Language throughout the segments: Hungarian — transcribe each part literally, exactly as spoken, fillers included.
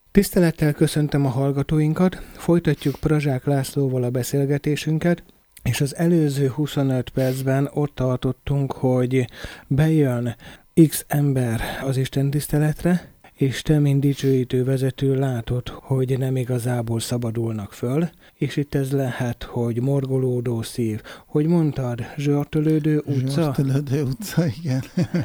Tisztelettel köszöntöm a hallgatóinkat, folytatjuk Prazsák Lászlóval a beszélgetésünket, és az előző huszonöt percben ott tartottunk, hogy bejön X ember az Isten tiszteletre, és te, mint dicsőítő vezető látod, hogy nem igazából szabadulnak föl, és itt ez lehet, hogy morgolódó szív, hogy mondtad, zsörtölődő utca? Zsörtölődő utca, igen.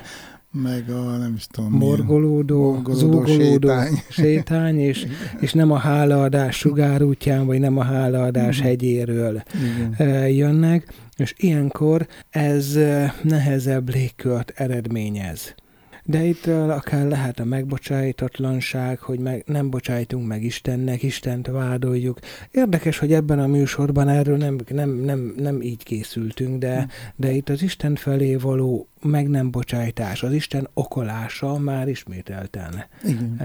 Meg a, nem is tudom, morgolódó, morgolódó zúgolódó sétány, sétány és, és nem a hálaadás sugárútján, vagy nem a hálaadás Igen. hegyéről Igen. jönnek, és ilyenkor ez nehezebb légkört eredményez. De itt akár lehet a megbocsájtatlanság, hogy meg nem bocsájtunk meg Istennek, Istent vádoljuk. Érdekes, hogy ebben a műsorban erről nem, nem, nem, nem így készültünk, de, de itt az Isten felé való meg nem bocsájtás, az Isten okolása már ismételten Igen.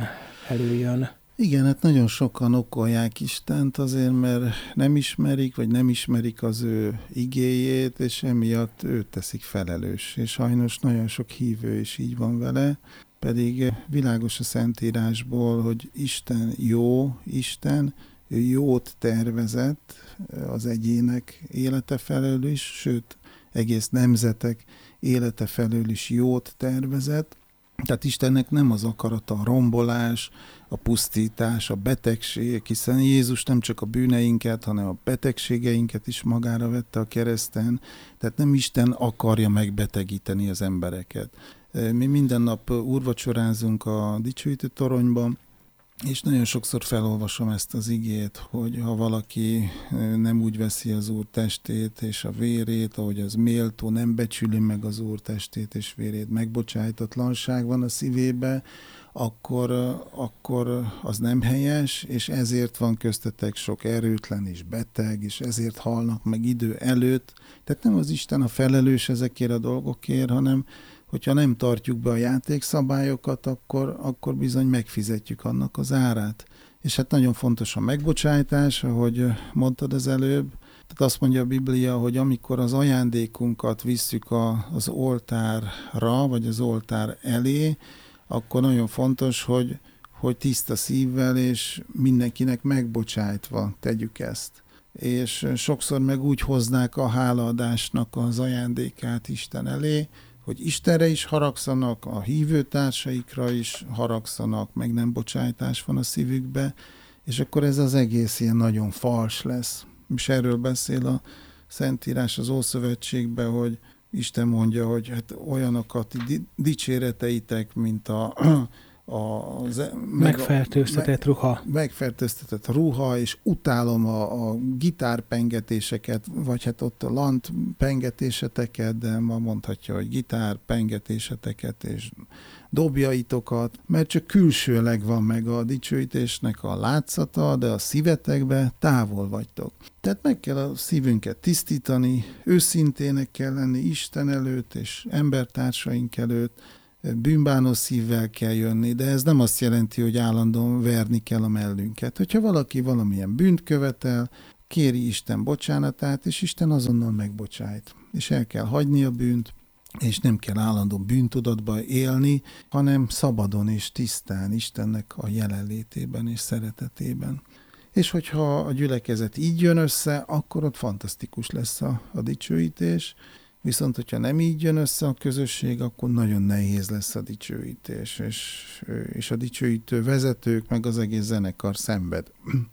előjön. Igen, hát nagyon sokan okolják Istent azért, mert nem ismerik, vagy nem ismerik az ő igéjét, és emiatt őt teszik felelős. És sajnos nagyon sok hívő is így van vele, pedig világos a Szentírásból, hogy Isten jó Isten, ő jót tervezett az egyének élete felől is, sőt, egész nemzetek élete felől is jót tervezett. Tehát Istennek nem az akarata a rombolás, a pusztítás, a betegség, hiszen Jézus nem csak a bűneinket, hanem a betegségeinket is magára vette a kereszten, tehát nem Isten akarja megbetegíteni az embereket. Mi minden nap úrvacsorázunk a dicsőítő toronyban, és nagyon sokszor felolvasom ezt az igét, hogy ha valaki nem úgy veszi az Úr testét és a vérét, ahogy az méltó, nem becsüli meg az Úr testét és vérét, megbocsájtatlanság van a szívébe, akkor, akkor az nem helyes, és ezért van köztetek sok erőtlen és beteg, és ezért halnak meg idő előtt. Tehát nem az Isten a felelős ezekért a dolgokért, hanem hogyha nem tartjuk be a játékszabályokat, akkor, akkor bizony megfizetjük annak az árát. És hát nagyon fontos a megbocsájtás, ahogy mondtad az előbb. Tehát azt mondja a Biblia, hogy amikor az ajándékunkat visszük a, az oltárra, vagy az oltár elé, akkor nagyon fontos, hogy, hogy tiszta szívvel és mindenkinek megbocsájtva tegyük ezt. És sokszor meg úgy hoznák a hálaadásnak az ajándékát Isten elé, hogy Istenre is haragszanak, a hívőtársaikra is haragszanak, meg nem bocsájtás van a szívükbe, és akkor ez az egész ilyen nagyon fals lesz. És erről beszél a Szentírás az Ószövetségben, hogy Isten mondja, hogy hát olyanokat dicséreteitek, mint a, a megfertőztetett ruha. Megfertőztetett ruha, és utálom a, a gitárpengetéseket, vagy hát ott a lant pengetéseteket, de ma mondhatja, hogy gitárpengetéseteket és dobjaitokat, mert csak külsőleg van meg a dicsőítésnek a látszata, de a szívetekbe távol vagytok. Tehát meg kell a szívünket tisztítani, őszintének kell lenni Isten előtt és embertársaink előtt, bűnbánó szívvel kell jönni, de ez nem azt jelenti, hogy állandóan verni kell a mellünket. Hogyha valaki valamilyen bűnt követel, kéri Isten bocsánatát, és Isten azonnal megbocsájt. És el kell hagyni a bűnt, és nem kell állandó bűntudatba élni, hanem szabadon és tisztán Istennek a jelenlétében és szeretetében. És hogyha a gyülekezet így jön össze, akkor ott fantasztikus lesz a, a dicsőítés, viszont hogyha nem így jön össze a közösség, akkor nagyon nehéz lesz a dicsőítés, és, és a dicsőítő vezetők, meg az egész zenekar szenved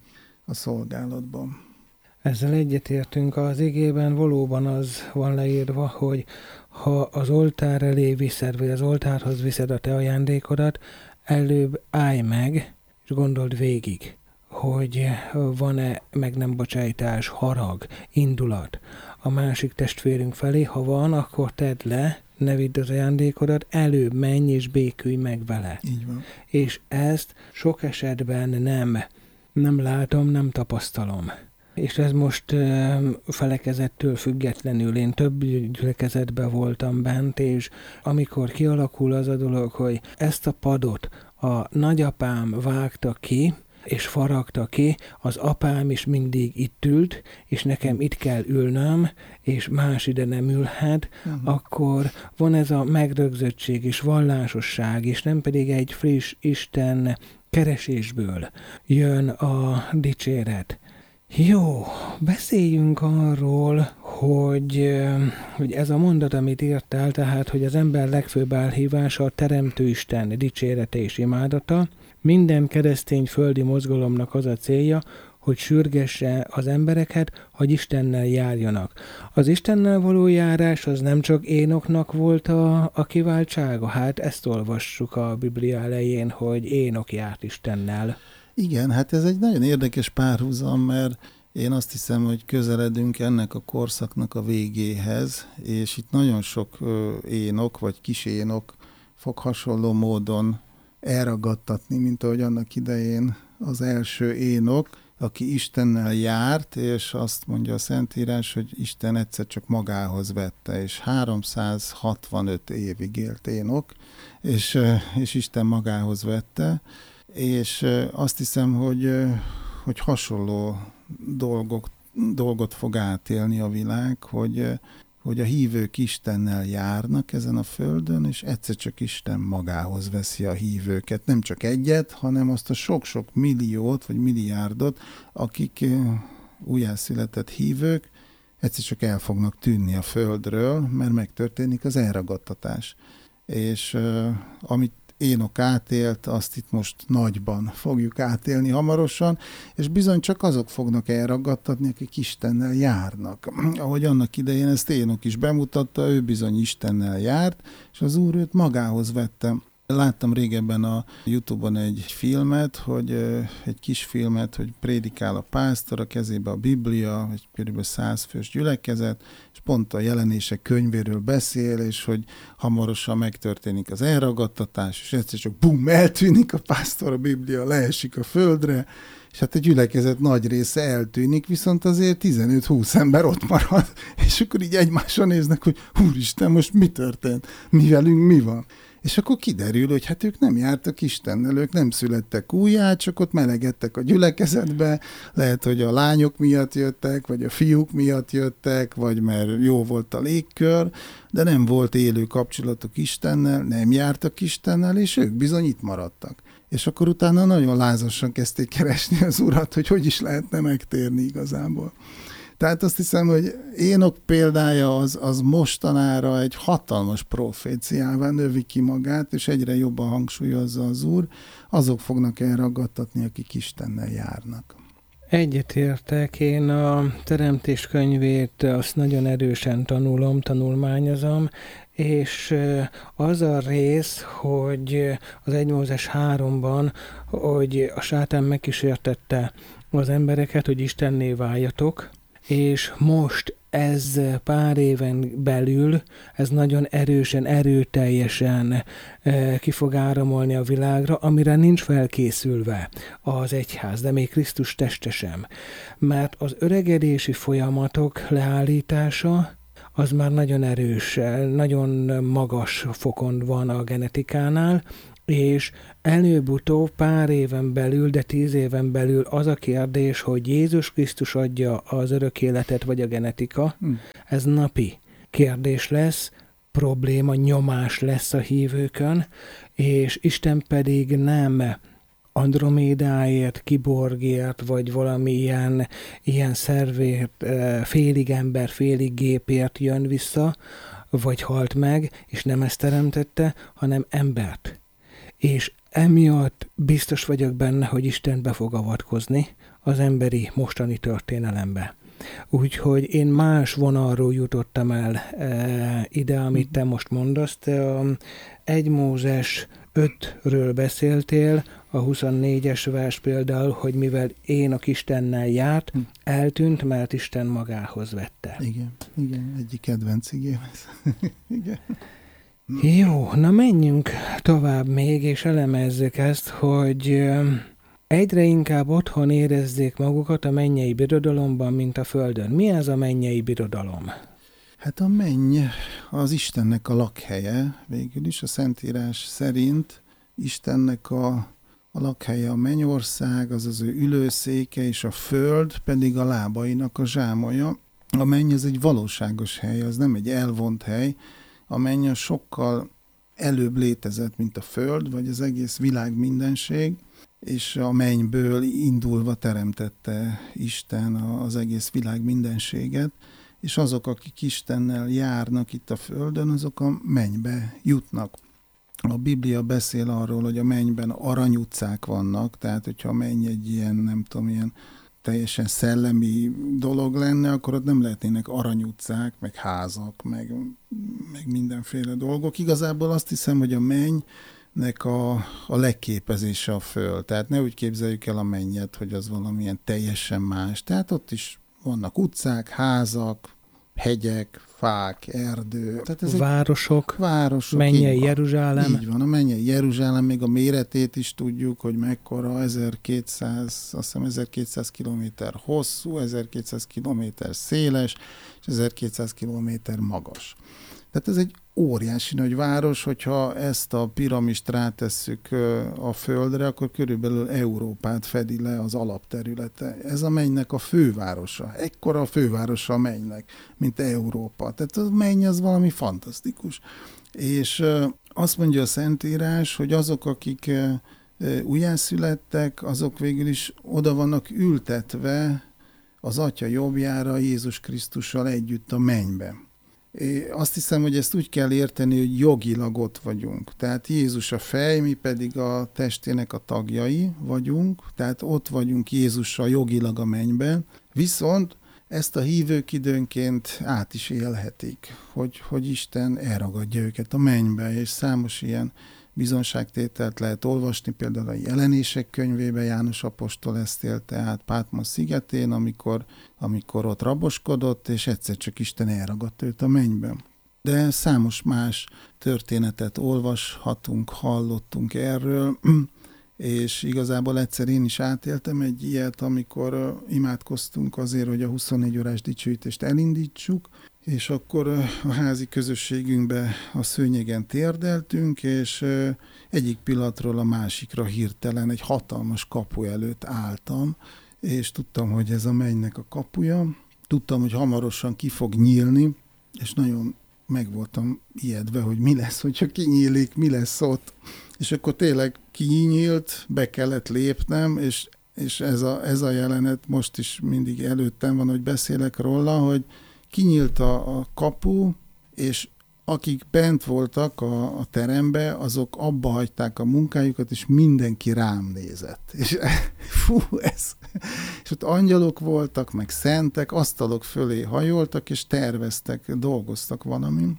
a szolgálatban. Ezzel egyetértünk, az igében valóban az van leírva, hogy ha az oltár elé viszed, vagy az oltárhoz viszed a te ajándékodat, előbb állj meg, és gondold végig, hogy van-e meg nem bocsájtás, harag, indulat a másik testvérünk felé. Ha van, akkor tedd le, ne vidd az ajándékodat, előbb menj és békülj meg vele. Így van. És ezt sok esetben nem, nem látom, nem tapasztalom. És ez most uh, felekezettől függetlenül, én több gyülekezetben voltam bent, és amikor kialakul az a dolog, hogy ezt a padot a nagyapám vágta ki, és faragta ki, az apám is mindig itt ült, és nekem itt kell ülnöm, és más ide nem ülhet, uh-huh. akkor van ez a megrögzöttség és vallásosság, és nem pedig egy friss Isten keresésből jön a dicséret. Jó, beszéljünk arról, hogy, hogy ez a mondat, amit írtál, tehát, hogy az ember legfőbb elhívása a Teremtő Isten dicsérete és imádata. Minden keresztény földi mozgalomnak az a célja, hogy sürgesse az embereket, hogy Istennel járjanak. Az Istennel való járás az nem csak Énoknak volt a, a kiváltsága, hát ezt olvassuk a Biblia elején, hogy Énok járt Istennel. Igen, hát ez egy nagyon érdekes párhuzam, mert én azt hiszem, hogy közeledünk ennek a korszaknak a végéhez, és itt nagyon sok Énok, vagy kis Énok fog hasonló módon elragadtatni, mint ahogy annak idején az első Énok, aki Istennel járt, és azt mondja a Szentírás, hogy Isten egyszer csak magához vette, és háromszázhatvanöt évig élt Énok, és, és Isten magához vette, és azt hiszem, hogy, hogy hasonló dolgok, dolgot fog átélni a világ, hogy, hogy a hívők Istennel járnak ezen a földön, és egyszer csak Isten magához veszi a hívőket. Nem csak egyet, hanem azt a sok-sok milliót, vagy milliárdot, akik újjászületett hívők, egyszer csak el fognak tűnni a földről, mert megtörténik az elragadtatás. És uh, amit Énok átélt, azt itt most nagyban fogjuk átélni hamarosan, és bizony csak azok fognak elragadtatni, akik Istennel járnak. Ahogy annak idején ezt Énok is bemutatta, ő bizony Istennel járt, és az Úr őt magához vette. Láttam régebben a YouTube-on egy filmet, hogy egy kis filmet, hogy prédikál a pásztor, a kezébe a Biblia, egy kb. száz fős gyülekezet, és pont a jelenések könyvéről beszél, és hogy hamarosan megtörténik az elragadtatás, és egyszer csak bum, eltűnik a pásztor, a Biblia leesik a földre, és hát a gyülekezet nagy része eltűnik, viszont azért tizenöt-húsz ember ott marad, és akkor így egymásra néznek, hogy Úristen, most mi történt? Mi velünk mi van? És akkor kiderül, hogy hát ők nem jártak Istennel, ők nem születtek újjá, csak ott melegedtek a gyülekezetbe, lehet, hogy a lányok miatt jöttek, vagy a fiúk miatt jöttek, vagy mert jó volt a légkör, de nem volt élő kapcsolatuk Istennel, nem jártak Istennel, és ők bizony itt maradtak. És akkor utána nagyon lázasan kezdték keresni az Urat, hogy hogy is lehetne megtérni igazából. Tehát azt hiszem, hogy Énok példája az, az mostanára egy hatalmas proféciává növi ki magát, és egyre jobban hangsúlyozza az Úr, azok fognak elragadtatni, akik Istennel járnak. Egyetértek, én a Teremtés könyvét azt nagyon erősen tanulom, tanulmányozom, és az a rész, hogy az egy Mózes háromban, hogy a sátán megkísértette az embereket, hogy Istenné váljatok, és most ez pár éven belül, ez nagyon erősen, erőteljesen ki fog áramolni a világra, amire nincs felkészülve az egyház, de még Krisztus teste sem. Mert az öregedési folyamatok leállítása az már nagyon erős, nagyon magas fokon van a genetikánál, és előbb-utóbb pár éven belül, de tíz éven belül az a kérdés, hogy Jézus Krisztus adja az örök életet, vagy a genetika, hmm. ez napi kérdés lesz, probléma, nyomás lesz a hívőkön, és Isten pedig nem Andromédáért, kiborgért, vagy valami ilyen, ilyen szervért, félig ember, félig gépért jön vissza, vagy halt meg, és nem ezt teremtette, hanem embert. És emiatt biztos vagyok benne, hogy Isten be fog avatkozni az emberi mostani történelembe. Úgyhogy én más vonalról jutottam el e, ide, amit te most mondasz. Te a egy Mózes ötről beszéltél, a huszonnégyes vers például, hogy mivel Énok Istennel járt, hm. eltűnt, mert Isten magához vette. Igen, igen, egyik kedvenc igém ez. Igen. Jó, na menjünk tovább még, és elemezzük ezt, hogy egyre inkább otthon érezzék magukat a mennyei birodalomban, mint a földön. Mi ez a mennyei birodalom? Hát a menny az Istennek a lakhelye, végül is a Szentírás szerint Istennek a, a lakhelye a mennyország, az az ő ülőszéke, és a föld pedig a lábainak a zsámolja. A menny az egy valóságos hely, az nem egy elvont hely, a menny sokkal előbb létezett, mint a föld, vagy az egész világ mindenség, és a mennyből indulva teremtette Isten az egész világ mindenséget, és azok, akik Istennel járnak itt a földön, azok a mennybe jutnak. A Biblia beszél arról, hogy a mennyben aranyutcák vannak, tehát hogyha a menny egy ilyen, nem tudom, ilyen teljesen szellemi dolog lenne, akkor ott nem lehetnének aranyutcák, meg házak, meg, meg mindenféle dolgok. Igazából azt hiszem, hogy a mennynek a, a legképezése a föld. Tehát ne úgy képzeljük el a mennyet, hogy az valamilyen teljesen más. Tehát ott is vannak utcák, házak, hegyek, fák, erdő. Tehát ez városok, városok, mennyei Jeruzsálem. Így van, a mennyei Jeruzsálem, még a méretét is tudjuk, hogy mekkora, ezerkétszáz, azt hiszem ezerkétszáz kilométer hosszú, ezerkétszáz kilométer széles, és ezerkétszáz kilométer magas. Tehát ez egy óriási nagy város, hogyha ezt a piramist rátesszük a földre, akkor körülbelül Európát fedi le az alapterülete. Ez a mennynek a fővárosa. Ekkora a fővárosa a mennynek, mint Európa. Tehát a menny az valami fantasztikus. És azt mondja a Szentírás, hogy azok, akik újjászülettek, azok végül is oda vannak ültetve az Atya jobbjára Jézus Krisztussal együtt a mennybe. Én azt hiszem, hogy ezt úgy kell érteni, hogy jogilag ott vagyunk. Tehát Jézus a fej, mi pedig a testének a tagjai vagyunk, tehát ott vagyunk Jézussal jogilag a mennyben. Viszont ezt a hívők időnként át is élhetik, hogy, hogy Isten elragadja őket a mennybe, és számos ilyen bizonságtételt lehet olvasni, például a Jelenések könyvében János apostol ezt élte át Pátmos szigetén, amikor, amikor ott raboskodott, és egyszer csak Isten elragadta őt a mennybe. De számos más történetet olvashatunk, hallottunk erről, és igazából egyszer én is átéltem egy ilyet, amikor imádkoztunk azért, hogy a huszonnégy órás dicsőítést elindítsuk, és akkor a házi közösségünkbe a szőnyegen térdeltünk, és egyik pillanatról a másikra hirtelen egy hatalmas kapu előtt álltam, és tudtam, hogy ez a mennynek a kapuja. Tudtam, hogy hamarosan ki fog nyílni, és nagyon meg voltam ijedve, hogy mi lesz, hogyha kinyílik, mi lesz ott. És akkor tényleg kinyílt, be kellett lépnem, és, és ez, a, ez a jelenet most is mindig előttem van, hogy beszélek róla, hogy kinyílt a, a kapu, és akik bent voltak a, a terembe, azok abba hagyták a munkájukat, és mindenki rám nézett. És fú, ez... És ott angyalok voltak, meg szentek, asztalok fölé hajoltak, és terveztek, dolgoztak valamin.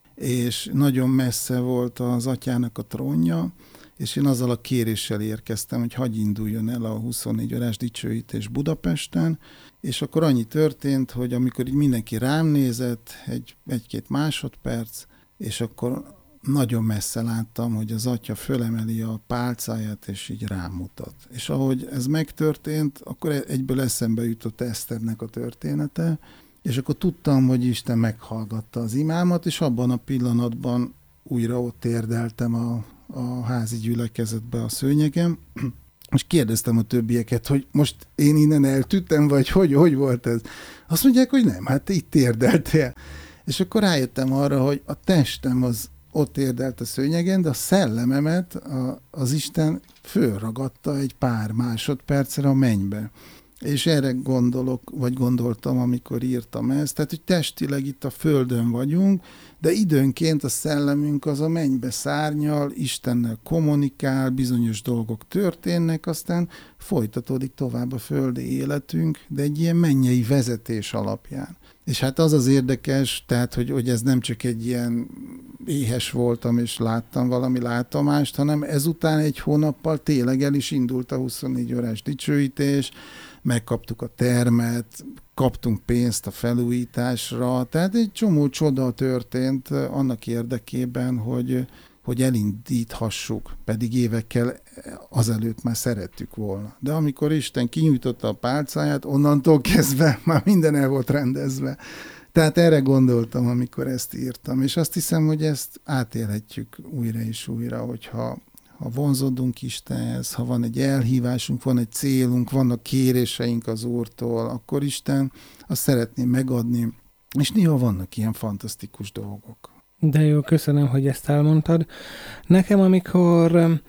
És nagyon messze volt az atyának a trónja, és én azzal a kéréssel érkeztem, hogy hagyj induljon el a huszonnégy órás dicsőítés Budapesten, és akkor annyi történt, hogy amikor így mindenki rám nézett, egy, egy-két másodperc, és akkor nagyon messze láttam, hogy az atya fölemeli a pálcáját, és így rám mutat. És ahogy ez megtörtént, akkor egyből eszembe jutott Eszternek a története, és akkor tudtam, hogy Isten meghallgatta az imámat, és abban a pillanatban újra ott térdeltem a, a házi gyülekezetbe a szőnyegem, és kérdeztem a többieket, hogy most én innen eltűntem, vagy hogy, hogy volt ez? Azt mondják, hogy nem, hát itt térdeltél. És akkor rájöttem arra, hogy a testem az ott térdelt a szőnyegen, de a szellememet a, az Isten fölragadta egy pár másodpercre a mennybe. És erre gondolok, vagy gondoltam, amikor írtam ezt, tehát, hogy testileg itt a földön vagyunk, de időnként a szellemünk az a mennybe szárnyal, Istennel kommunikál, bizonyos dolgok történnek, aztán folytatódik tovább a földi életünk, de egy ilyen mennyei vezetés alapján. És hát az az érdekes, tehát, hogy, hogy ez nem csak egy ilyen éhes voltam, és láttam valami látomást, hanem ezután egy hónappal tényleg el is indult a huszonnégy órás dicsőítés, megkaptuk a termet, kaptunk pénzt a felújításra, tehát egy csomó csoda történt annak érdekében, hogy, hogy elindíthassuk, pedig évekkel azelőtt már szerettük volna. De amikor Isten kinyújtotta a pálcáját, onnantól kezdve már minden el volt rendezve. Tehát erre gondoltam, amikor ezt írtam, és azt hiszem, hogy ezt átélhetjük újra és újra, hogyha ha vonzódunk Istenhez, ha van egy elhívásunk, van egy célunk, vannak kéréseink az Úrtól, akkor Isten azt szeretné megadni, és néha vannak ilyen fantasztikus dolgok. De jó, köszönöm, hogy ezt elmondtad. Nekem, amikor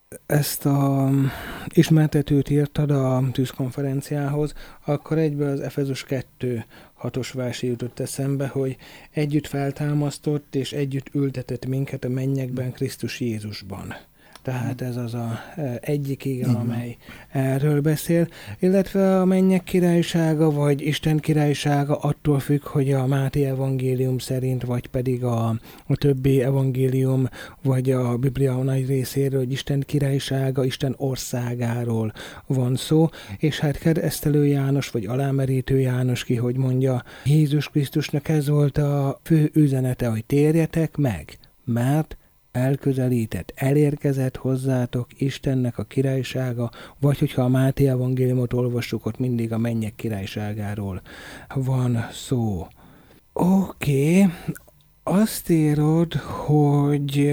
ezt a ismertetőt írtad a tűzkonferenciához, akkor egyből az Efezus kettő hatos verse jutott eszembe, hogy együtt feltámasztott és együtt ültetett minket a mennyekben Krisztus Jézusban. Tehát ez az a egyik ige, amely erről beszél, illetve a mennyek királysága, vagy Isten királysága attól függ, hogy a Máté evangélium szerint, vagy pedig a, a többi evangélium, vagy a Biblia nagy részéről, hogy Isten királysága, Isten országáról van szó, és hát Keresztelő János, vagy Alámerítő János ki, hogy mondja, Jézus Krisztusnak ez volt a fő üzenete, hogy térjetek meg, mert elközelített, elérkezett hozzátok Istennek a királysága, vagy hogyha a Máté evangéliumot olvassuk, ott mindig a mennyek királyságáról van szó. Oké, okay. Azt írod, hogy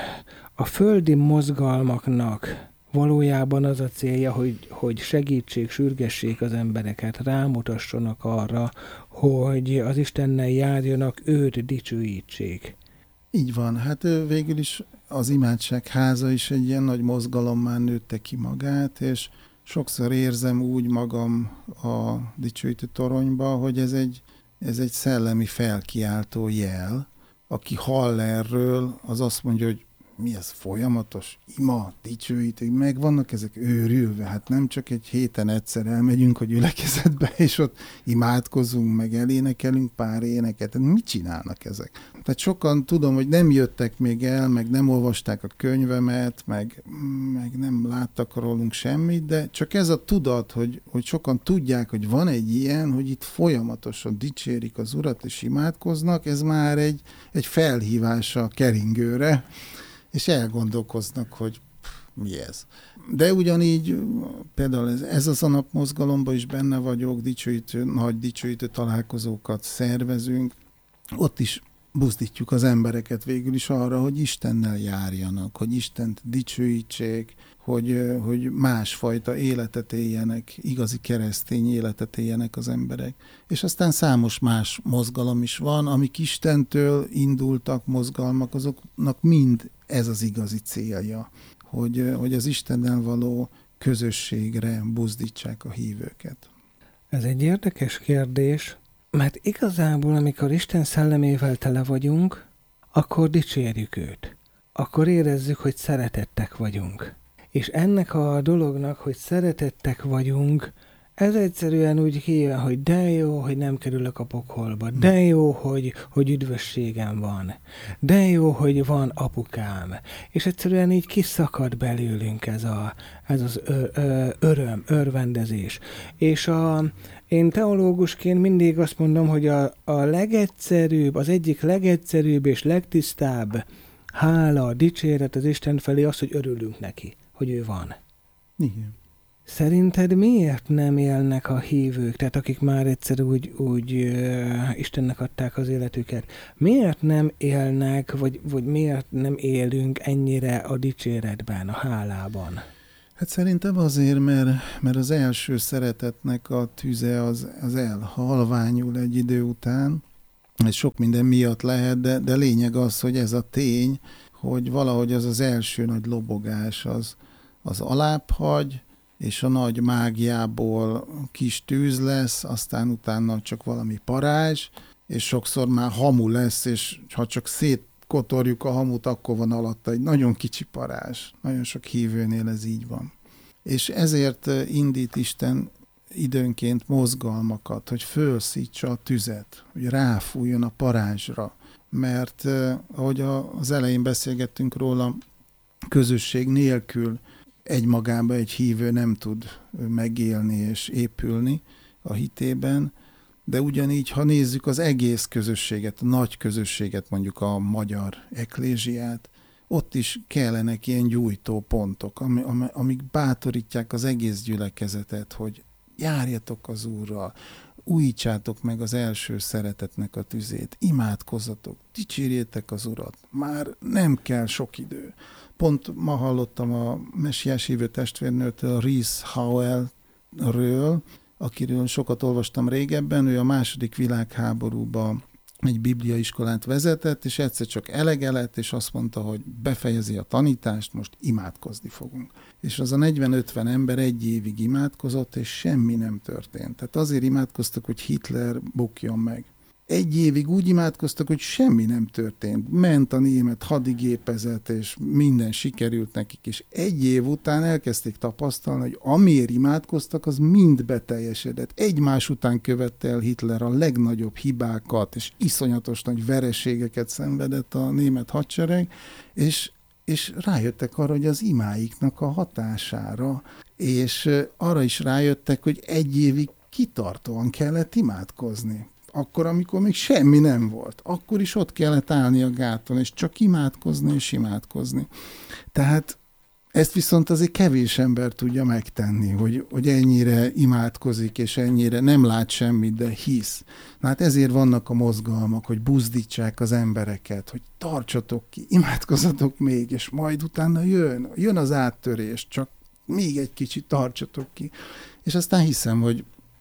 a földi mozgalmaknak valójában az a célja, hogy, hogy segítsék, sürgessék az embereket, rámutassanak arra, hogy az Istennel járjanak, őt dicsőítsék. Így van, hát végül is az imádság háza is egy ilyen nagy mozgalommá nőtte ki magát, és sokszor érzem úgy magam a dicsőítő toronyba, hogy ez egy, ez egy szellemi felkiáltó jel. Aki hall erről, az azt mondja, hogy mi ez folyamatos, ima, dicsőítő, meg vannak ezek őrülve, hát nem csak egy héten egyszer elmegyünk a gyülekezetbe, és ott imádkozunk, meg elénekelünk pár éneket. Mit csinálnak ezek? Tehát sokan tudom, hogy nem jöttek még el, meg nem olvasták a könyvemet, meg, meg nem láttak rólunk semmit, de csak ez a tudat, hogy, hogy sokan tudják, hogy van egy ilyen, hogy itt folyamatosan dicsérik az Urat, és imádkoznak, ez már egy, egy felhívás a keringőre, és elgondolkoznak, hogy pff, mi ez. De ugyanígy például ez, ez az a napmozgalomban is benne vagyok, dicsőítő, nagy dicsőítő találkozókat szervezünk. Ott is buzdítjuk az embereket végül is arra, hogy Istennel járjanak, hogy Istent dicsőítsék, hogy, hogy másfajta életet éljenek, igazi keresztény életet éljenek az emberek. És aztán számos más mozgalom is van, amik Istentől indultak mozgalmak, azoknak mind ez az igazi célja, hogy, hogy az Istennel való közösségre buzdítsák a hívőket. Ez egy érdekes kérdés, mert igazából, amikor Isten szellemével tele vagyunk, akkor dicsérjük őt. Akkor érezzük, hogy szeretettek vagyunk. És ennek a dolognak, hogy szeretettek vagyunk, ez egyszerűen úgy hívja, hogy de jó, hogy nem kerülök a pokolba, de jó, hogy, hogy üdvösségem van, de jó, hogy van apukám. És egyszerűen így kiszakad belőlünk ez, a, ez az ö, ö, öröm, örvendezés. És a, én teológusként mindig azt mondom, hogy a, a legegyszerűbb, az egyik legegyszerűbb és legtisztább hála, dicséret az Isten felé az, hogy örülünk neki, hogy ő van. Igen. Szerinted miért nem élnek a hívők, tehát akik már egyszer úgy, úgy uh, Istennek adták az életüket, miért nem élnek, vagy, vagy miért nem élünk ennyire a dicséretben, a hálában? Hát szerintem azért, mert, mert az első szeretetnek a tüze az, az elhalványul egy idő után. Ez sok minden miatt lehet, de, de lényeg az, hogy ez a tény, hogy valahogy az az első nagy lobogás az, az alább hagy, és a nagy mágiából kis tűz lesz, aztán utána csak valami parázs, és sokszor már hamu lesz, és ha csak szétkotorjuk a hamut, akkor van alatta egy nagyon kicsi parázs. Nagyon sok hívőnél ez így van. És ezért indít Isten időnként mozgalmakat, hogy fölszítsa a tüzet, hogy ráfújjon a parázsra. Mert ahogy az elején beszélgettünk róla, közösség nélkül egymagában egy hívő nem tud megélni és épülni a hitében, de ugyanígy, ha nézzük az egész közösséget, a nagy közösséget, mondjuk a magyar eklézsiát, ott is kellenek ilyen gyújtó pontok, amik bátorítják az egész gyülekezetet, hogy járjatok az Úrral, újítsátok meg az első szeretetnek a tüzét, imádkozzatok, dicsérjétek az Urat, már nem kell sok idő. Pont ma hallottam a messiás hívő testvérnőtől, Reese Howell-ről, akiről sokat olvastam régebben, ő a második világháborúban egy bibliaiskolát vezetett, és egyszer csak elege lett, és azt mondta, hogy befejezi a tanítást, most imádkozni fogunk. És az a negyven-ötven ember egy évig imádkozott, és semmi nem történt. Tehát azért imádkoztak, hogy Hitler bukjon meg. Egy évig úgy imádkoztak, hogy semmi nem történt. Ment a német hadigépezet, és minden sikerült nekik, és egy év után elkezdték tapasztalni, hogy amiért imádkoztak, az mind beteljesedett. Egymás után követte el Hitler a legnagyobb hibákat, és iszonyatos nagy vereségeket szenvedett a német hadsereg, és, és rájöttek arra, hogy az imáiknak a hatására, és arra is rájöttek, hogy egy évig kitartóan kellett imádkozni. Akkor, amikor még semmi nem volt, akkor is ott kellett állni a gáton, és csak imádkozni és imádkozni. Tehát ezt viszont azért kevés ember tudja megtenni, hogy, hogy ennyire imádkozik, és ennyire nem lát semmit, de hisz. Na hát ezért vannak a mozgalmak, hogy buzdítsák az embereket, hogy tartsatok ki, imádkozzatok még, és majd utána jön, jön az áttörés, csak még egy kicsit tartsatok ki. És aztán hiszem, hogy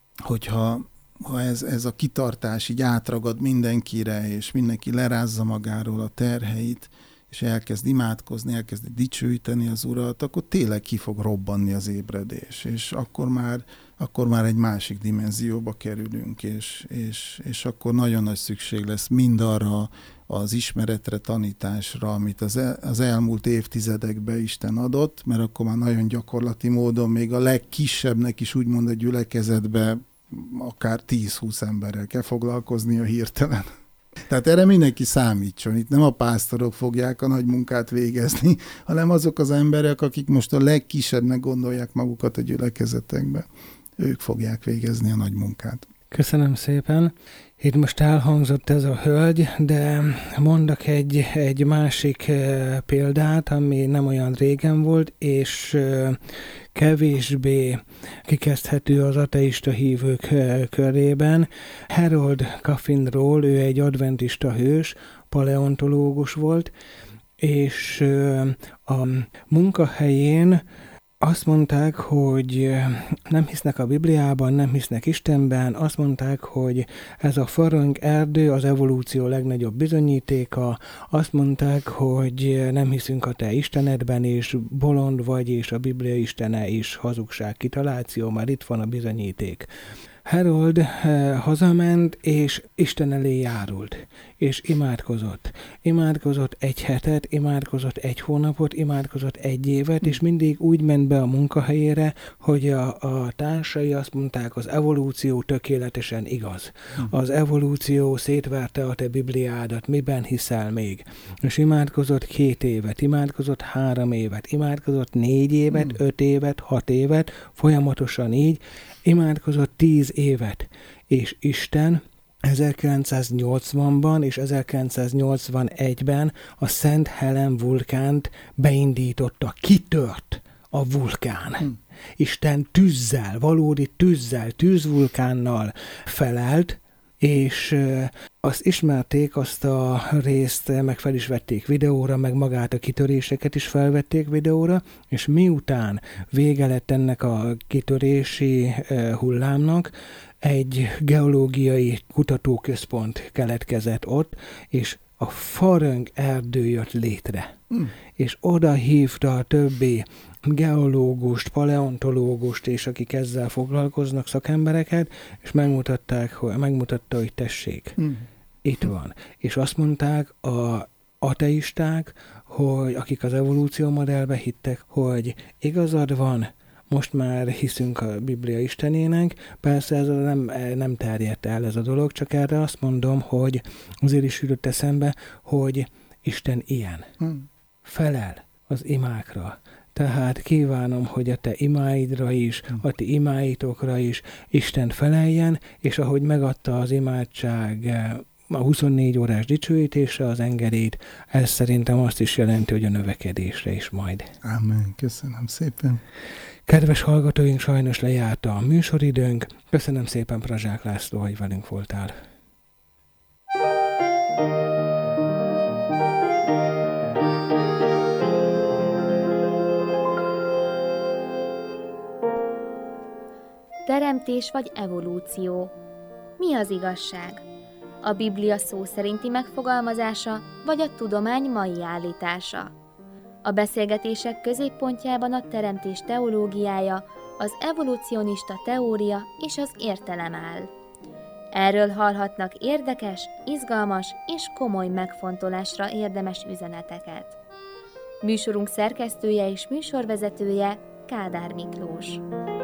hogyha ha ez, ez a kitartás így átragad mindenkire, és mindenki lerázza magáról a terheit, és elkezd imádkozni, elkezd dicsőíteni az Urat, akkor tényleg ki fog robbanni az ébredés, és akkor már, akkor már egy másik dimenzióba kerülünk, és, és, és akkor nagyon nagy szükség lesz mind arra az ismeretre, tanításra, amit az, el, az elmúlt évtizedekben Isten adott, mert akkor már nagyon gyakorlati módon még a legkisebbnek is úgymond a gyülekezetbe akár tíz-húsz emberrel kell foglalkoznia hirtelen. Tehát erre mindenki számítson. Itt nem a pásztorok fogják a nagy munkát végezni, hanem azok az emberek, akik most a legkisebbnek gondolják magukat a gyülekezetekbe. Ők fogják végezni a nagy munkát. Köszönöm szépen. Itt most elhangzott ez a hölgy, de mondok egy, egy másik példát, ami nem olyan régen volt, és kevésbé kikezdhető az ateista hívők körében. Harold Coffinról, ő egy adventista hős, paleontológus volt, és a munkahelyén azt mondták, hogy nem hisznek a Bibliában, nem hisznek Istenben, azt mondták, hogy ez a faröng erdő az evolúció legnagyobb bizonyítéka, azt mondták, hogy nem hiszünk a te Istenedben, és bolond vagy, és a Biblia istene is hazugság kitaláció, már itt van a bizonyíték. Harold eh, hazament, és Isten elé járult, és imádkozott. Imádkozott egy hetet, imádkozott egy hónapot, imádkozott egy évet, és mindig úgy ment be a munkahelyére, hogy a, a társai azt mondták, az evolúció tökéletesen igaz. Az evolúció szétverte a te Bibliádat, miben hiszel még? És imádkozott két évet, imádkozott három évet, imádkozott négy évet, öt évet, hat évet, folyamatosan így, imádkozott tíz évet, és Isten ezerkilencszáznyolcvanban és ezerkilencszáznyolcvanegyben a Szent Helen vulkánt beindította, kitört a vulkán. Hmm. Isten tűzzel, valódi tűzzel, tűzvulkánnal felelt, és azt ismerték, azt a részt, meg fel is vették videóra, meg magát a kitöréseket is felvették videóra, és miután vége lett ennek a kitörési hullámnak, egy geológiai kutatóközpont keletkezett ott, és a faröng erdő jött létre. Mm. És oda hívta a többi geológust, paleontológust, és akik ezzel foglalkoznak, szakembereket, és megmutatták, hogy, megmutatta, hogy tessék, mm. itt van. És azt mondták a ateisták, hogy akik az evolúció modellbe hittek, hogy igazad van, most már hiszünk a Biblia Istenének, persze ez nem, nem terjedt el ez a dolog, csak erre azt mondom, hogy azért is jutott eszembe, hogy Isten ilyen. Hmm. Felel az imákra. Tehát kívánom, hogy a te imáidra is, hmm. a ti imáitokra is Isten feleljen, és ahogy megadta az imádság a huszonnégy órás dicsőítésre az engedélyt, ez szerintem azt is jelenti, hogy a növekedésre is majd. Amen. Köszönöm szépen. Kedves hallgatóink, sajnos lejárt a műsoridőnk. Köszönöm szépen, Prazsák László, hogy velünk voltál. Teremtés vagy evolúció? Mi az igazság? a Biblia szó szerinti megfogalmazása, vagy a tudomány mai állítása. A beszélgetések középpontjában a teremtés teológiája, az evolucionista teória és az értelem áll. Erről hallhatnak érdekes, izgalmas és komoly megfontolásra érdemes üzeneteket. Műsorunk szerkesztője és műsorvezetője Kádár Miklós.